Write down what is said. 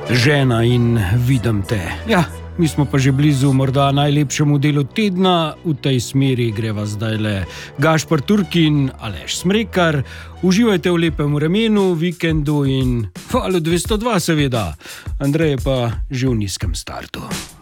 Žena in vidim te. Ja, mi smo pa že blizu morda najlepšemu delu tedna. V tej smeri greva zdajle Gašper Turkin, Aleš Smrekar. Uživajte v lepem vremenu, vikendu in Valu 202 seveda. Andrej je pa že v nizkem startu.